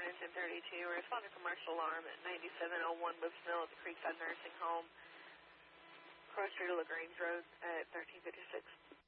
1032. Respond to commercial alarm at 9701 Woods Mill at the Creekside Nursing Home. Cross Street to LaGrange Road at 1356.